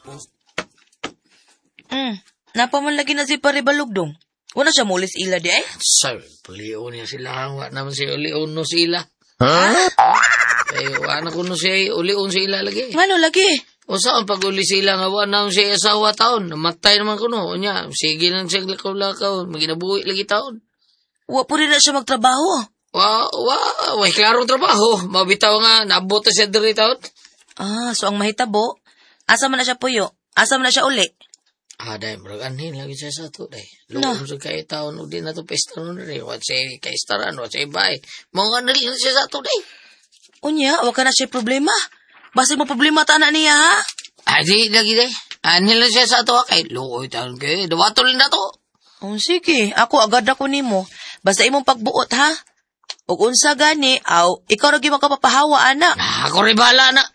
Napaman lagi na si Paribalog dong. Wala siya mulis ila di ay? Sir, paliw niya sila. Wa naman siya uliun no sila. Kaya anak ko no siya uliun sila lagi. Ngano lagi? O saan pag-uli sila nga wa naman siya asawa taon. Namatay naman ko no. O niya, sige lang siya lakaw-lakaw. Maginabuhi lagi taon. Wa po rin na siya magtrabaho. Way klarong trabaho. Mabitaw nga, naabot na siya diri taon. So ang mahitabo, asa man na siya puyo? Asa man na siya uli? Dahil maraganhin lagi siya sa to, dahil. Lugom sa kay taon, o di na to pesta nun rin. Wat siya kaistaran, wat siya ibay. Mga nalin siya sa to, dahil. Unya, wag ka na siya problema. Basta mo problema ta na niya, ha? Di lagi, dahil. Nila siya sa to, kay lukoy taon kayo. Dawatol na to. Sige, ako agad ako nimo. Basta imong pagbuot, ha? Ug unsa gani, ikaw ra gyud makapapahawa, ana. Ako rin bahala na.